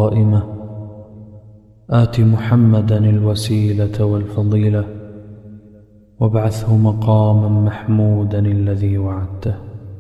قائمة آت محمدا الوسيلة والفضيلة وابعثه مقاما محمودا الذي وعدته.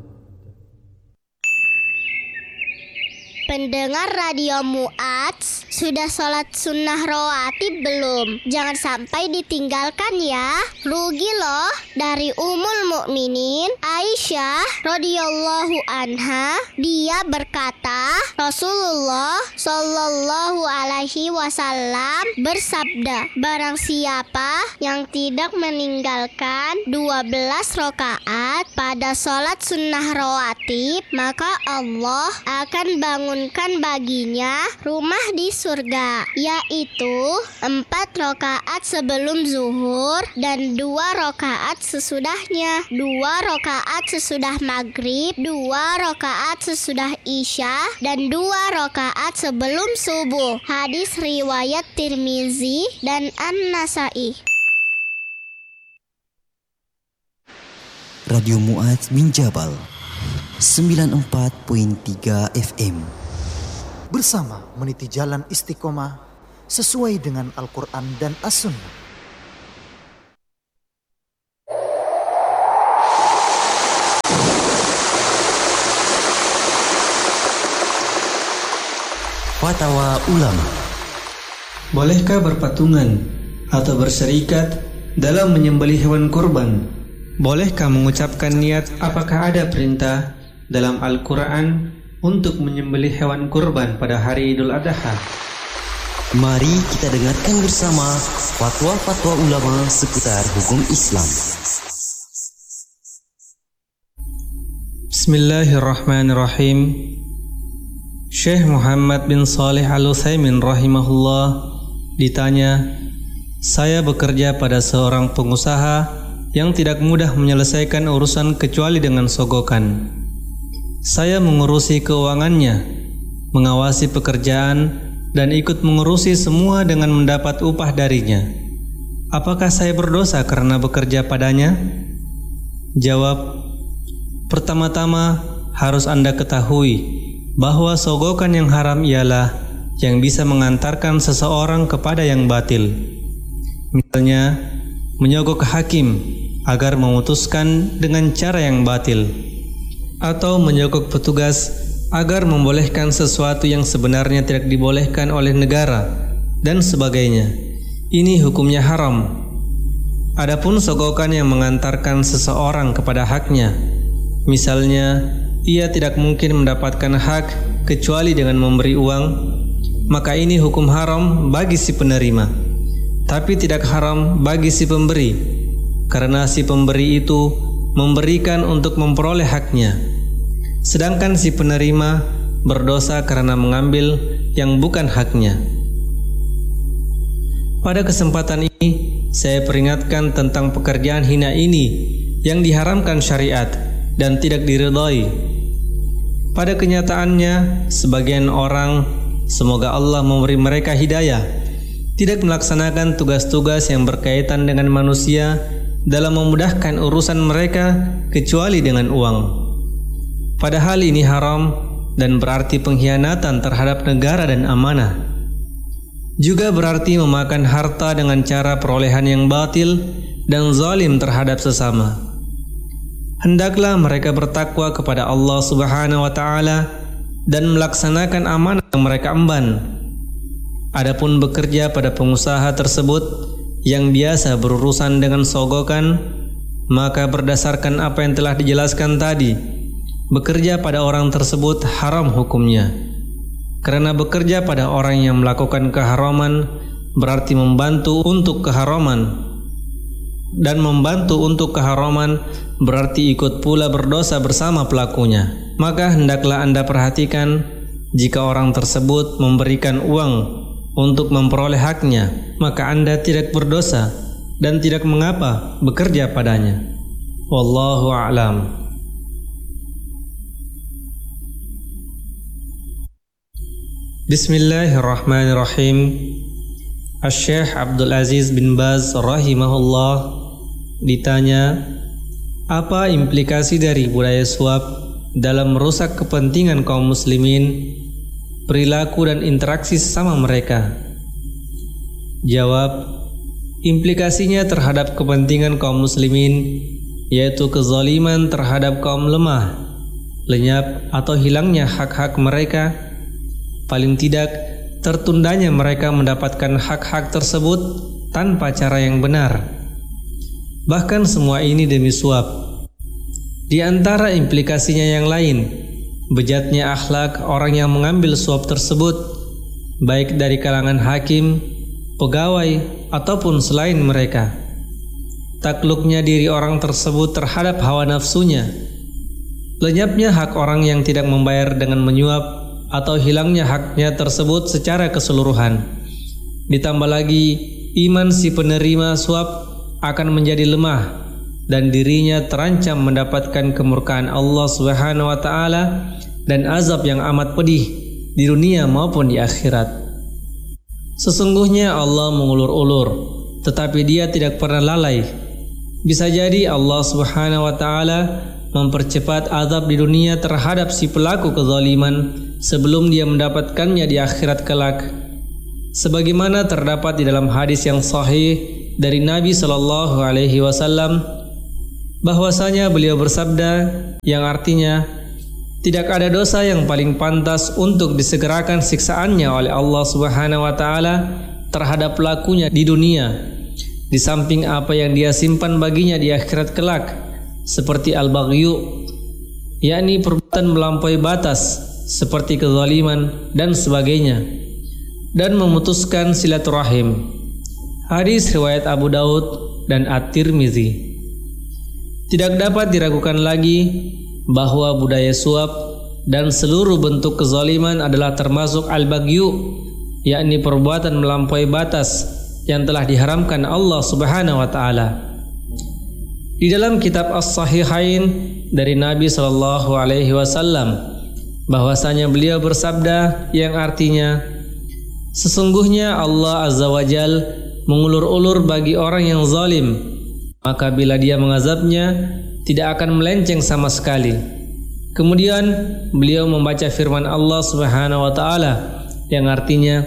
Pendengar Radio Mu'adz, sudah sholat sunnah rawatib belum? Jangan sampai ditinggalkan ya. Rugi loh. Dari Ummul Mukminin Aisyah radhiyallahu anha, dia berkata, Rasulullah Shallallahu alaihi wasallam bersabda, barang siapa yang tidak meninggalkan 12 rakaat pada sholat sunnah rawatib, maka Allah akan bangunkan baginya rumah di surga, yaitu 4 rakaat sebelum zuhur dan 2 rakaat sesudahnya, 2 rakaat sesudah maghrib, 2 rakaat sesudah isya, dan 2 rakaat sebelum subuh. Hadis riwayat Tirmizi dan An-Nasai. Radio Mu'adz min Jabal 94.3 FM. Bersama meniti jalan istiqomah sesuai dengan Al-Quran dan As-Sunnah. Fatwa Ulama. Bolehkah berpatungan atau berserikat dalam menyembelih hewan kurban? Bolehkah mengucapkan niat? Apakah ada perintah dalam Al-Quran untuk menyembelih hewan kurban pada hari Idul Adha? Mari kita dengarkan bersama fatwa-fatwa ulama seputar hukum Islam. Bismillahirrahmanirrahim. Syekh Muhammad bin Shalih Al-Utsaimin rahimahullah ditanya, saya bekerja pada seorang pengusaha yang tidak mudah menyelesaikan urusan kecuali dengan sogokan. Saya mengurusi keuangannya, mengawasi pekerjaan, dan ikut mengurusi semua dengan mendapat upah darinya. Apakah saya berdosa karena bekerja padanya? Jawab, pertama-tama harus Anda ketahui bahwa sogokan yang haram ialah yang bisa mengantarkan seseorang kepada yang batil. Misalnya, menyogok hakim agar memutuskan dengan cara yang batil, atau menyogok petugas agar membolehkan sesuatu yang sebenarnya tidak dibolehkan oleh negara, dan sebagainya. Ini hukumnya haram. Adapun sogokan yang mengantarkan seseorang kepada haknya, misalnya ia tidak mungkin mendapatkan hak kecuali dengan memberi uang, maka ini hukum haram bagi si penerima, tapi tidak haram bagi si pemberi, karena si pemberi itu memberikan untuk memperoleh haknya, sedangkan si penerima berdosa karena mengambil yang bukan haknya. Pada kesempatan ini, saya peringatkan tentang pekerjaan hina ini yang diharamkan syariat dan tidak diridhai. Pada kenyataannya, sebagian orang, semoga Allah memberi mereka hidayah, tidak melaksanakan tugas-tugas yang berkaitan dengan manusia dalam memudahkan urusan mereka kecuali dengan uang. Padahal ini haram dan berarti pengkhianatan terhadap negara dan amanah. Juga berarti memakan harta dengan cara perolehan yang batil dan zalim terhadap sesama. Hendaklah mereka bertakwa kepada Allah Subhanahu wa Ta'ala dan melaksanakan amanah yang mereka emban. Adapun bekerja pada pengusaha tersebut yang biasa berurusan dengan sogokan, maka berdasarkan apa yang telah dijelaskan tadi, bekerja pada orang tersebut haram hukumnya. Karena bekerja pada orang yang melakukan keharaman berarti membantu untuk keharaman, dan membantu untuk keharaman berarti ikut pula berdosa bersama pelakunya. Maka hendaklah Anda perhatikan, jika orang tersebut memberikan uang untuk memperoleh haknya, maka Anda tidak berdosa dan tidak mengapa bekerja padanya. Wallahu a'lam. Bismillahirrahmanirrahim. Asy-Syaikh Abdul Aziz bin Baz rahimahullah ditanya, apa implikasi dari budaya suap dalam merusak kepentingan kaum muslimin perilaku dan interaksi sesama mereka. Jawab, implikasinya terhadap kepentingan kaum muslimin, yaitu kezaliman terhadap kaum lemah, lenyap atau hilangnya hak-hak mereka, paling tidak tertundanya mereka mendapatkan hak-hak tersebut tanpa cara yang benar. Bahkan semua ini demi suap. Di antara implikasinya yang lain, bejatnya akhlak orang yang mengambil suap tersebut, baik dari kalangan hakim, pegawai, ataupun selain mereka. Takluknya diri orang tersebut terhadap hawa nafsunya, lenyapnya hak orang yang tidak membayar dengan menyuap, atau hilangnya haknya tersebut secara keseluruhan. Ditambah lagi, iman si penerima suap akan menjadi lemah dan dirinya terancam mendapatkan kemurkaan Allah Subhanahu wa taala dan azab yang amat pedih di dunia maupun di akhirat. Sesungguhnya Allah mengulur-ulur, tetapi Dia tidak pernah lalai. Bisa jadi Allah Subhanahu wa taala mempercepat azab di dunia terhadap si pelaku kezaliman sebelum dia mendapatkannya di akhirat kelak. Sebagaimana terdapat di dalam hadis yang sahih dari Nabi sallallahu alaihi wasallam bahwasanya beliau bersabda, yang artinya tidak ada dosa yang paling pantas untuk disegerakan siksaannya oleh Allah Subhanahu wa taala terhadap pelakunya di dunia, di samping apa yang Dia simpan baginya di akhirat kelak, seperti al-baghyu, yakni perbuatan melampaui batas seperti kezaliman dan sebagainya, dan memutuskan silaturahim. Hadis riwayat Abu Daud dan At-Tirmizi. Tidak dapat diragukan lagi bahwa budaya suap dan seluruh bentuk kezaliman adalah termasuk al-baghyu, yakni perbuatan melampaui batas yang telah diharamkan Allah Subhanahu wa taala. Di dalam kitab As-Sahihain dari Nabi sallallahu alaihi wasallam bahwasanya beliau bersabda, yang artinya sesungguhnya Allah Azza wa Jal mengulur-ulur bagi orang yang zalim, maka bila Dia mengazabnya tidak akan melenceng sama sekali. Kemudian beliau membaca firman Allah Subhanahu wa taala yang artinya,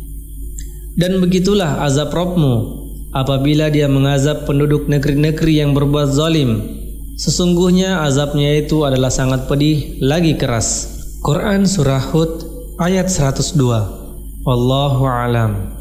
dan begitulah azab Rabb-Mu apabila Dia mengazab penduduk negeri-negeri yang berbuat zalim. Sesungguhnya azabnya itu adalah sangat pedih lagi keras. Quran Surah Hud ayat 102. Wallahu a'lam.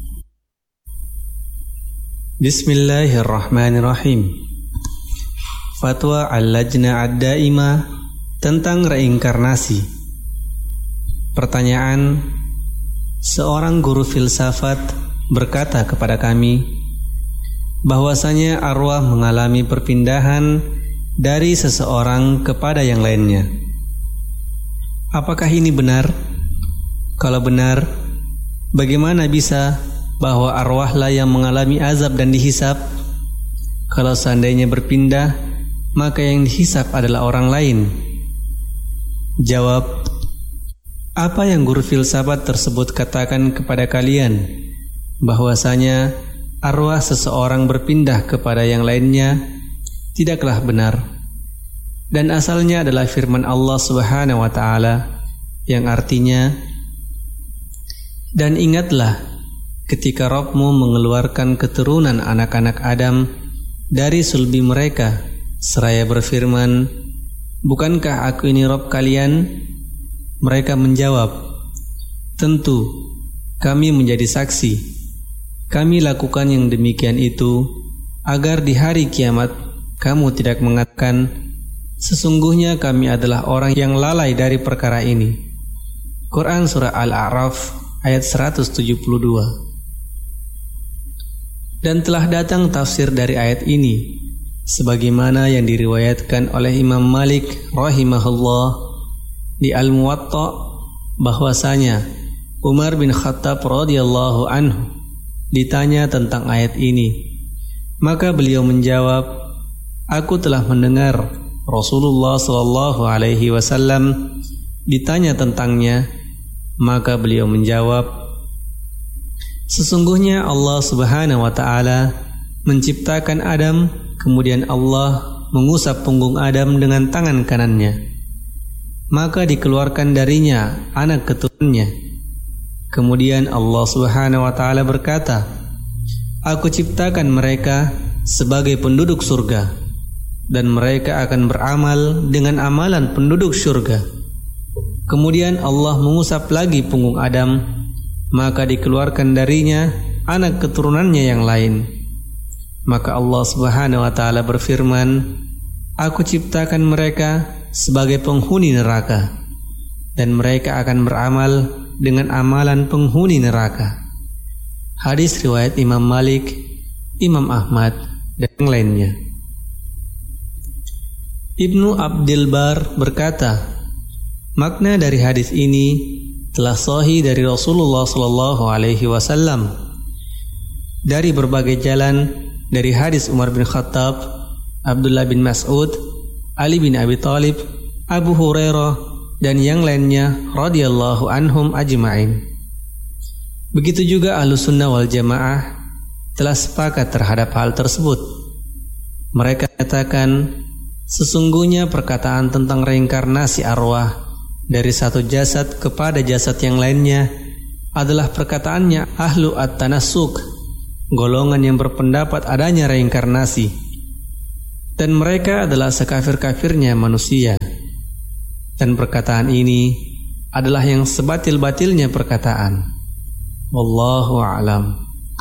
Bismillahirrahmanirrahim. Fatwa Al-Lajnah Ad-Daimah tentang reinkarnasi. Pertanyaan: seorang guru filsafat berkata kepada kami bahwasanya arwah mengalami perpindahan dari seseorang kepada yang lainnya. Apakah ini benar? Kalau benar, bagaimana bisa bahwa arwahlah yang mengalami azab dan dihisab? Kalau seandainya berpindah, maka yang dihisab adalah orang lain. Jawab: apa yang guru filsafat tersebut katakan kepada kalian, bahwasanya arwah seseorang berpindah kepada yang lainnya, tidaklah benar. Dan asalnya adalah firman Allah Subhanahu wa taala yang artinya, dan ingatlah ketika Rabb-Mu mengeluarkan keturunan anak-anak Adam dari sulbi mereka, seraya berfirman, bukankah aku ini Rabb kalian? Mereka menjawab, tentu, kami menjadi saksi. Kami lakukan yang demikian itu agar di hari kiamat kamu tidak mengatakan, sesungguhnya kami adalah orang yang lalai dari perkara ini. Quran Surah Al-A'raf ayat 172. Dan telah datang tafsir dari ayat ini sebagaimana yang diriwayatkan oleh Imam Malik rahimahullah di Al-Muwatta, bahwasanya Umar bin Khattab radhiyallahu anhu ditanya tentang ayat ini, maka beliau menjawab, aku telah mendengar Rasulullah sallallahu alaihi wasallam ditanya tentangnya, maka beliau menjawab, sesungguhnya Allah Subhanahu wa taala menciptakan Adam, kemudian Allah mengusap punggung Adam dengan tangan kanannya. maka dikeluarkan darinya anak keturunannya. Kemudian Allah Subhanahu wa taala berkata, Aku ciptakan mereka sebagai penduduk surga, dan mereka akan beramal dengan amalan penduduk surga. Kemudian Allah mengusap lagi punggung Adam, maka dikeluarkan darinya anak keturunannya yang lain. Maka Allah Subhanahu wa taala berfirman, Aku ciptakan mereka sebagai penghuni neraka, dan mereka akan beramal dengan amalan penghuni neraka. Hadis riwayat Imam Malik, Imam Ahmad, dan yang lainnya. Ibnu Abdul Bar berkata, makna dari hadis ini telah sahih dari Rasulullah SAW dari berbagai jalan, dari hadis Umar bin Khattab, Abdullah bin Mas'ud, Ali bin Abi Thalib, Abu Hurairah, dan yang lainnya radhiyallahu anhum ajma'in. Begitu juga Ahlus Sunnah wal Jamaah telah sepakat terhadap hal tersebut. Mereka katakan, sesungguhnya perkataan tentang reinkarnasi arwah dari satu jasad kepada jasad yang lainnya adalah perkataannya ahlu at-tanassuk, golongan yang berpendapat adanya reinkarnasi, dan mereka adalah sekafir-kafirnya manusia. Dan perkataan ini adalah yang sebatil-batilnya perkataan. Wallahu a'lam.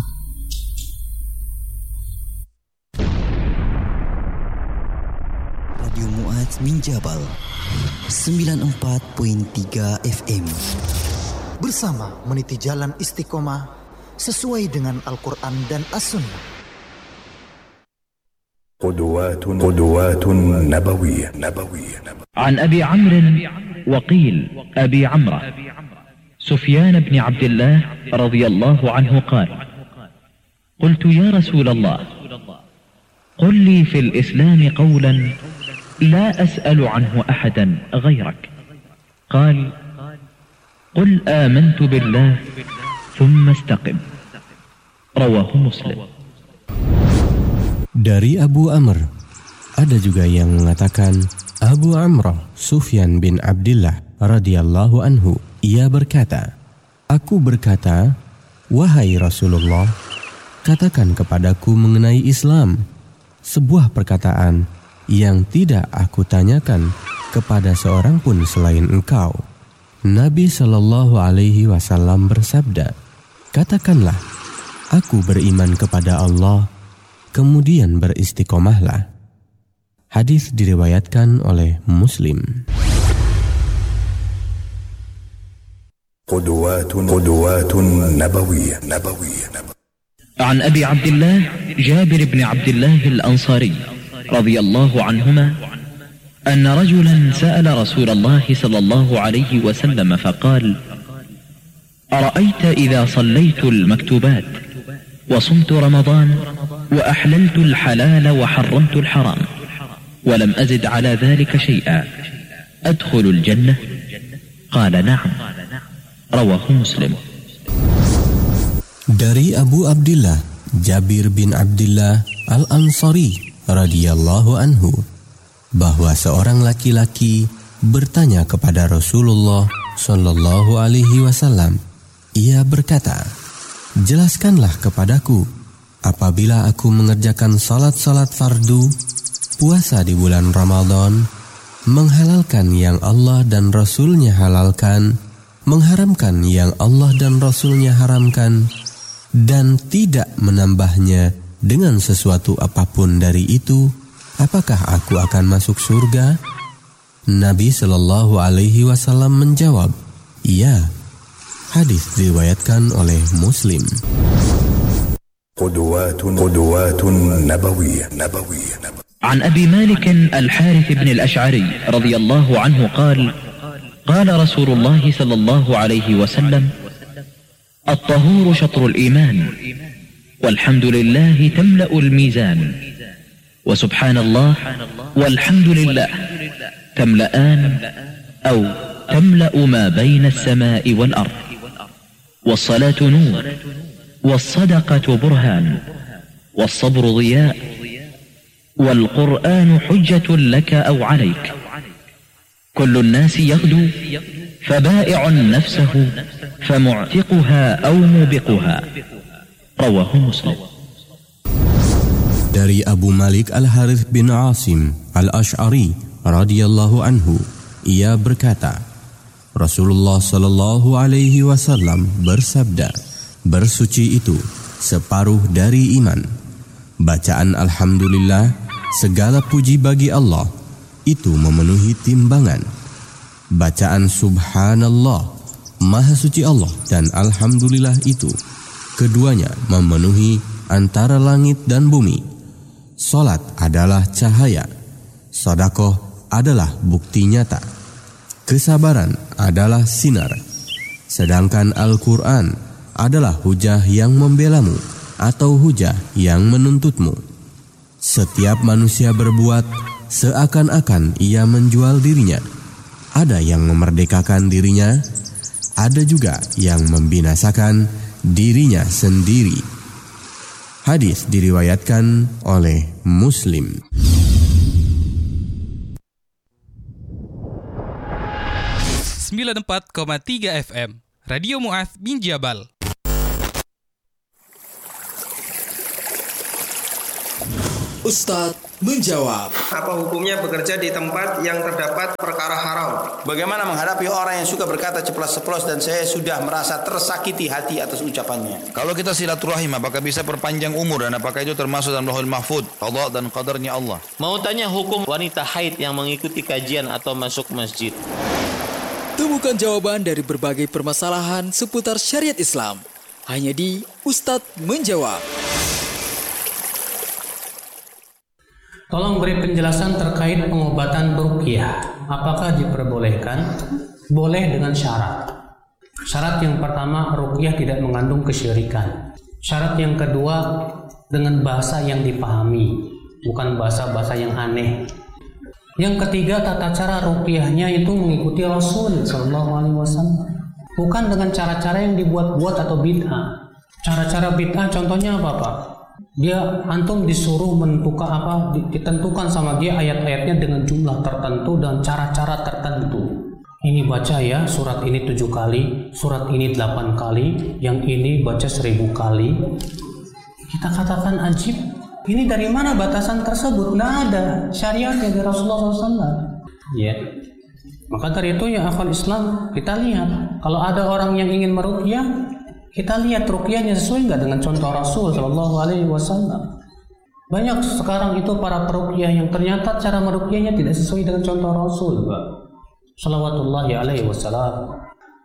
Radio Mu'adz min Jabal 94.3 FM. Bersama meniti jalan istiqomah sesuai dengan Al-Quran dan As-Sunnah. قدوات نبوية. عن أبي عمرو وقيل أبي عمرو سفيان بن عبد الله رضي الله عنه قال: قلت يا رسول الله قل لي في الإسلام قولا لا أسأل عنه أحدا غيرك. قال: قل آمنت بالله ثم استقم. رواه مسلم. Dari Abu Amr, ada juga yang mengatakan Abu Amr Sufyan bin Abdillah radhiyallahu anhu, ia berkata, Aku berkata, wahai Rasulullah, katakan kepadaku mengenai Islam, sebuah perkataan yang tidak aku tanyakan kepada seorang pun selain engkau. Nabi Shallallahu Alaihi Wasallam bersabda, katakanlah, aku beriman kepada Allah, kemudian beristiqomahlah. Hadis diriwayatkan oleh Muslim. قدوات نبوية. عن أبي عبد الله جابر بن عبد الله الأنصاري رضي الله عنهما أن رجلا سأل رسول الله صلى الله عليه وسلم فقال: أرأيت إذا صليت المكتوبات وصمت رمضان وأحللت الحلال وحرمت الحرام ولم أزد على ذلك شيئا أدخل الجنة؟ قال: نعم. رواه مسلم. Dari Abu Abdillah Jabir bin Abdillah Al-Ansari radhiyallahu anhu, bahwa seorang laki-laki bertanya kepada Rasulullah sallallahu alaihi wasallam. Ia berkata, jelaskanlah kepadaku, apabila aku mengerjakan salat-salat fardu, puasa di bulan Ramadan, menghalalkan yang Allah dan Rasulnya halalkan, mengharamkan yang Allah dan Rasulnya haramkan, dan tidak menambahnya dengan sesuatu apapun dari itu, apakah aku akan masuk surga? Nabi Shallallahu Alaihi Wasallam menjawab, iya. Hadis diriwayatkan oleh Muslim. قدوات نبوية. عن أبي مالك الحارث بن الأشعري رضي الله عنه قال: قال رسول الله صلى الله عليه وسلم: الطهور شطر الإيمان، والحمد لله تملأ الميزان، وسبحان الله والحمد لله تملأان أو تملأ ما بين السماء والأرض، والصلاة نور، والصدقة برهان، والصبر ضياء، والقرآن حجة لك أو عليك، كل الناس يغدو فبائع نفسه فمعتقها أو موبقها. رواه مسلم. Dari Abu Malik Al-Harith bin Asim Al-Ash'ari radhiyallahu anhu, ia berkata, Rasulullah sallallahu alaihi wasallam bersabda, bersuci itu separuh dari iman. Bacaan alhamdulillah, segala puji bagi Allah, itu memenuhi timbangan. Bacaan subhanallah, maha suci Allah, dan alhamdulillah itu, keduanya memenuhi antara langit dan bumi. Salat adalah cahaya, sedekah adalah bukti nyata, kesabaran adalah sinar, sedangkan Al-Quran adalah hujah yang membelamu atau hujah yang menuntutmu. Setiap manusia berbuat seakan-akan ia menjual dirinya. Ada yang memerdekakan dirinya, ada juga yang membinasakan dirinya sendiri. Hadis diriwayatkan oleh Muslim. 94,3 FM Radio Mu'adz bin Jabal. Ustadz menjawab. Apa hukumnya bekerja di tempat yang terdapat perkara haram? Bagaimana menghadapi orang yang suka berkata ceplas-ceplos dan saya sudah merasa tersakiti hati atas ucapannya? Kalau kita silaturahim, apakah bisa perpanjang umur dan apakah itu termasuk dalam Lauhul Mahfuz, qada dan qadarnya Allah? Mau tanya hukum wanita haid yang mengikuti kajian atau masuk masjid. Temukan jawaban dari berbagai permasalahan seputar syariat Islam hanya di Ustadz Menjawab. Tolong beri penjelasan terkait pengobatan ruqyah. Apakah diperbolehkan? Boleh dengan syarat. Syarat yang pertama, ruqyah tidak mengandung kesyirikan. Syarat yang kedua, dengan bahasa yang dipahami, bukan bahasa-bahasa yang aneh. Yang ketiga, tata cara ruqyahnya itu mengikuti Rasul SAW, bukan dengan cara-cara yang dibuat-buat atau bid'ah. Cara-cara bid'ah contohnya apa, Pak? Dia antum disuruh menentukan ditentukan sama dia ayat-ayatnya dengan jumlah tertentu dan cara-cara tertentu. Ini baca ya surat ini 7 kali, surat ini 8 kali, yang ini baca 1000 kali. Kita katakan ajib. Ini dari mana batasan tersebut? Nggak ada syariatnya dari Rasulullah SAW. Ya. Maka dari itu ya akhwal Islam, kita lihat kalau ada orang yang ingin meruqyah, kita lihat ruqyahnya sesuai nggak dengan contoh Rasul Shallallahu Alaihi Wasallam. Banyak sekarang itu para peruqyah yang ternyata cara meruqyahnya tidak sesuai dengan contoh Rasul, Pak. Shalawatullahi Alaihi Wasallam.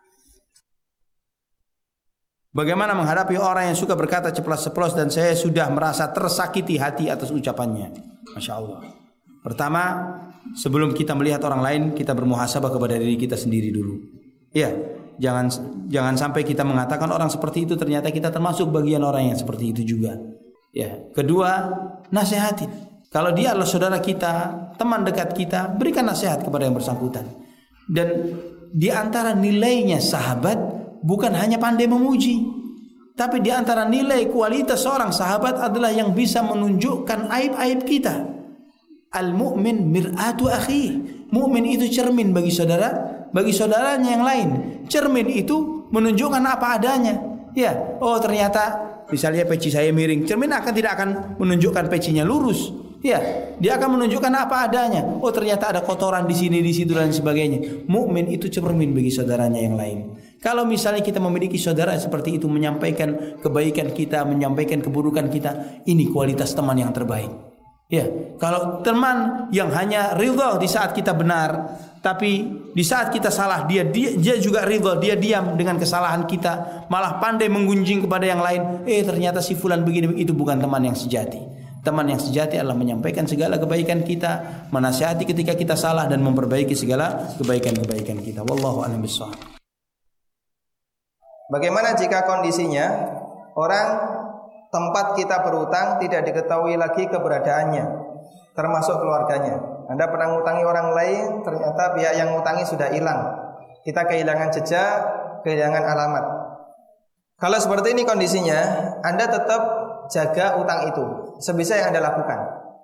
Bagaimana menghadapi orang yang suka berkata ceplas-ceplos dan saya sudah merasa tersakiti hati atas ucapannya? Masya Allah. Pertama, sebelum kita melihat orang lain, kita bermuhasabah kepada diri kita sendiri dulu. Ya. Jangan sampai kita mengatakan orang seperti itu ternyata kita termasuk bagian orang yang seperti itu juga. Ya. Kedua, nasihatin. Kalau dia adalah saudara kita, teman dekat kita, berikan nasihat kepada yang bersangkutan. Dan di antara nilainya sahabat bukan hanya pandai memuji, tapi di antara nilai kualitas seorang sahabat adalah yang bisa menunjukkan aib-aib kita. Al-mu'min mir'atu akhi. Mukmin itu cermin bagi saudaranya yang lain. Cermin itu menunjukkan apa adanya. Ya, oh ternyata misalnya peci saya miring, cermin tidak akan menunjukkan pecinya lurus. Ya, dia akan menunjukkan apa adanya. Oh ternyata ada kotoran di sini, di situ dan sebagainya. Mukmin itu cermin bagi saudaranya yang lain. Kalau misalnya kita memiliki saudara seperti itu, menyampaikan kebaikan kita, menyampaikan keburukan kita, ini kualitas teman yang terbaik. Ya, kalau teman yang hanya ridha di saat kita benar, tapi di saat kita salah dia juga ridha, dia diam dengan kesalahan kita, malah pandai menggunjing kepada yang lain. Ternyata si fulan begini, itu bukan teman yang sejati. Teman yang sejati adalah menyampaikan segala kebaikan kita, menasihati ketika kita salah dan memperbaiki segala kebaikan-kebaikan kita. Wallahu a'lam bishawab. Bagaimana jika kondisinya orang tempat kita berutang tidak diketahui lagi keberadaannya, termasuk keluarganya? Anda pernah ngutangi orang lain, ternyata pihak yang ngutangi sudah hilang. Kita kehilangan jejak, kehilangan alamat. Kalau seperti ini kondisinya, Anda tetap jaga utang itu sebisa yang Anda lakukan.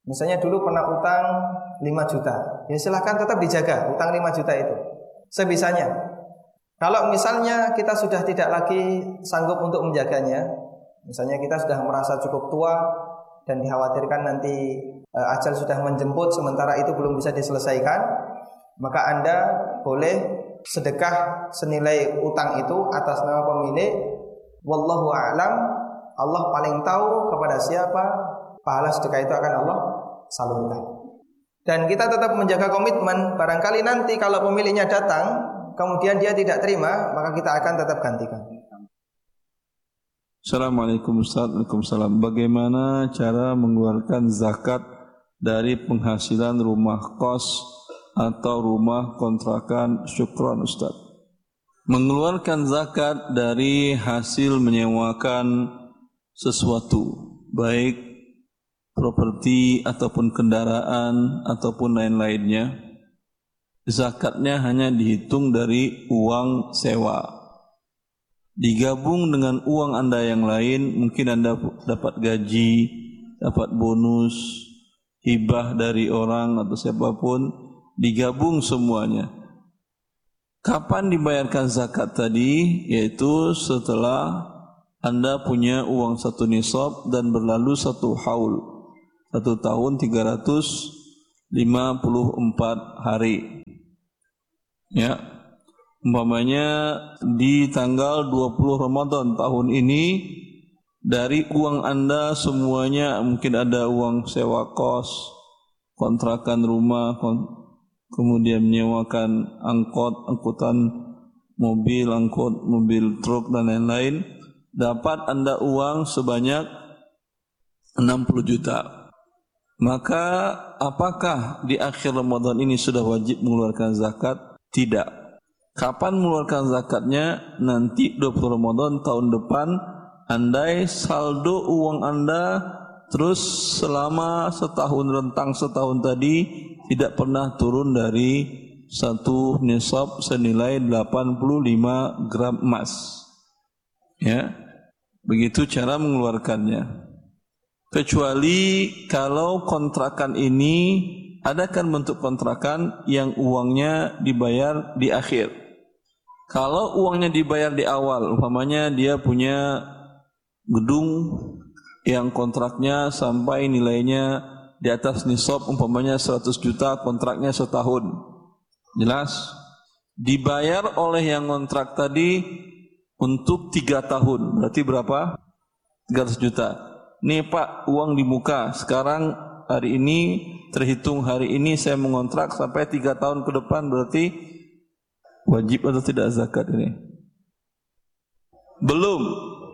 Misalnya dulu pernah utang 5 juta, ya silahkan tetap dijaga utang 5 juta itu sebisanya. Kalau misalnya kita sudah tidak lagi sanggup untuk menjaganya, misalnya kita sudah merasa cukup tua dan dikhawatirkan nanti ajal sudah menjemput sementara itu belum bisa diselesaikan, maka Anda boleh sedekah senilai utang itu atas nama pemilik. Wallahu a'lam, Allah paling tahu kepada siapa pahala sedekah itu akan Allah salurkan. Dan kita tetap menjaga komitmen, barangkali nanti kalau pemiliknya datang kemudian dia tidak terima, maka kita akan tetap gantikan. Assalamualaikum Ustaz. Waalaikumsalam. Bagaimana cara mengeluarkan zakat dari penghasilan rumah kos atau rumah kontrakan? Syukran Ustaz. Mengeluarkan zakat dari hasil menyewakan sesuatu, baik properti ataupun kendaraan ataupun lain-lainnya, zakatnya hanya dihitung dari uang sewa. Digabung dengan uang Anda yang lain, mungkin Anda dapat gaji, dapat bonus, hibah dari orang atau siapapun, digabung semuanya. Kapan dibayarkan zakat tadi? Yaitu setelah Anda punya uang 1 nisab dan berlalu 1 haul, 1 tahun 354 hari. Ya, umpamanya di tanggal 20 Ramadan tahun ini, dari uang Anda semuanya, mungkin ada uang sewa kos, kontrakan rumah, kemudian menyewakan angkutan mobil, mobil truk dan lain-lain, dapat Anda uang sebanyak 60 juta. Maka apakah di akhir Ramadan ini sudah wajib mengeluarkan zakat? Tidak. Kapan mengeluarkan zakatnya? Nanti 20 Ramadan tahun depan, andai saldo uang Anda terus selama setahun, rentang setahun tadi tidak pernah turun dari 1 nisab senilai 85 gram emas. Ya, begitu cara mengeluarkannya. Kecuali kalau kontrakan ini ada kan bentuk kontrakan yang uangnya dibayar di akhir. Kalau uangnya dibayar di awal, umpamanya dia punya gedung yang kontraknya sampai nilainya di atas nisab, umpamanya 100 juta, kontraknya setahun. Jelas? Dibayar oleh yang kontrak tadi untuk 3 tahun. Berarti berapa? 300 juta. Nih Pak, uang di muka. Sekarang hari ini, terhitung hari ini saya mengontrak sampai 3 tahun ke depan, berarti wajib atau tidak zakat ini? Belum.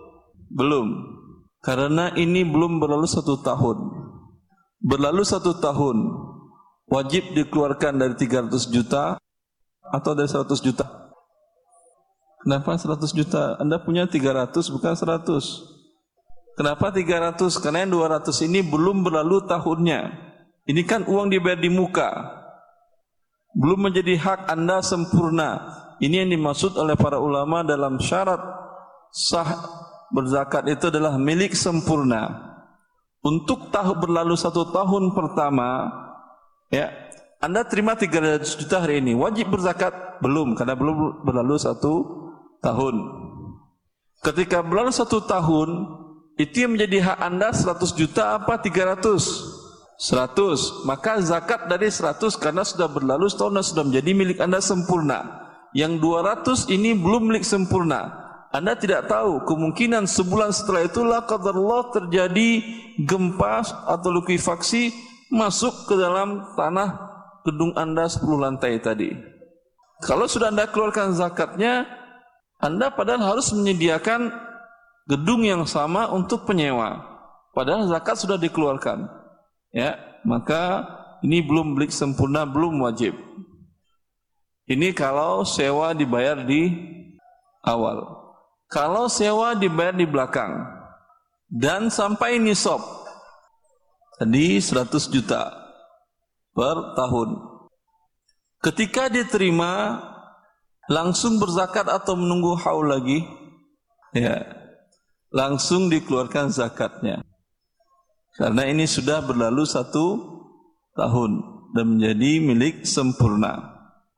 Karena ini belum berlalu 1 tahun. Berlalu 1 tahun, wajib dikeluarkan dari 300 juta atau dari 100 juta? Kenapa 100 juta? Anda punya 300 bukan 100. Kenapa 300? Karena yang 200 ini belum berlalu tahunnya. Ini kan uang dibayar di muka, belum menjadi hak Anda sempurna. Ini yang dimaksud oleh para ulama dalam syarat sah berzakat itu adalah milik sempurna. Untuk berlalu 1 tahun pertama, ya, Anda terima 300 juta hari ini, wajib berzakat? Belum, karena belum berlalu 1 tahun. Ketika berlalu 1 tahun, itu yang menjadi hak Anda 100 juta apa 300? 100. Maka zakat dari 100 karena sudah berlalu setahun dan sudah menjadi milik Anda sempurna. Yang 200 ini belum milik sempurna. Anda tidak tahu, kemungkinan sebulan setelah itulah qadarullah terjadi gempa atau likuifaksi masuk ke dalam tanah gedung Anda 10 lantai tadi. Kalau sudah Anda keluarkan zakatnya, Anda padahal harus menyediakan gedung yang sama untuk penyewa. Padahal zakat sudah dikeluarkan. Ya, maka ini belum milik sempurna, belum wajib. Ini kalau sewa dibayar di awal. Kalau sewa dibayar di belakang dan sampai nisab, tadi 100 juta per tahun. Ketika diterima, langsung berzakat atau menunggu haul lagi? Ya, langsung dikeluarkan zakatnya. Karena ini sudah berlalu 1 tahun dan menjadi milik sempurna.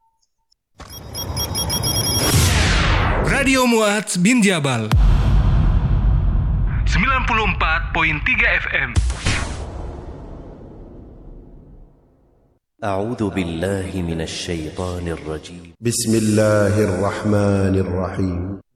Radio Mu'adz bin Jabal 94.3 FM. أعوذ بالله من الشيطان الرجيم. بسم الله الرحمن الرحيم.